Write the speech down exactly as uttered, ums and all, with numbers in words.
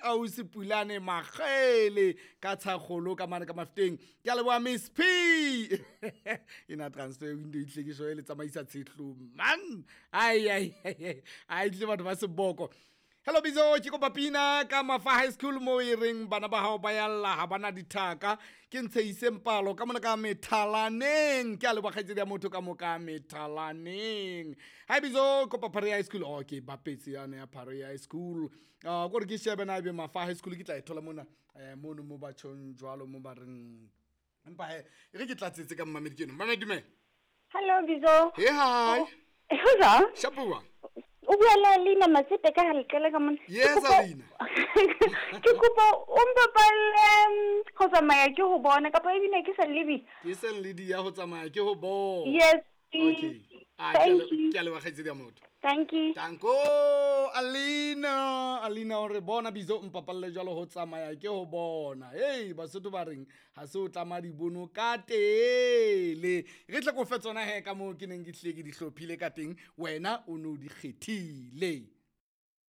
Ausi Pulane Magele ka Tshakgolo ka mane ka Mafteng ke a leboa Miss P ina transfer window e tlhekiso e le tsamaisa tshehlo man ai ai ai ai tle batho ba seboko. Hello Bizo, ke kopa pina ka Mafa High School mo e reng bana ba hao ba yalla ha bana dithaka ke ntshehise mpalo ka mona ka Methalaneng ke a leboa kgaitsedi ya motho ka mo ka Methalaneng. Hi Bizo, kopa Phare High School. Okay, ba petsi yana ya Phare High School. Ah, go re ke shebe na be Mafa High School ke tla e thola mona eh mono mo ba tshong jwalo mo ba reng empa he re ke tlatsetse ka mmamedi ke no mmamedi me. Hello Bizo. Hey hi. Hoza? Shapua. O bua le Alina Matsete ka halekele ka mona. Yes Alina. Ke kopa o mpapalle go tsamaya ke go bona ka pa ebile ke sa lebi. Ke se ledi ya go tsamaya ke go bona. Yes. Okay. Ah, Thank you. ke a leba kgaitsedi ya motho. Thank you. Tanko Alina Alina o re bona Bizo mpapalle jalo ho tsamaya ke ho bona. Hey Basotho ba reng ha se o tlama di bono ka tele. Re tle go fetsona he ka mo ke neng ke tlile ke di hlophile ka teng wena o no di kgethile.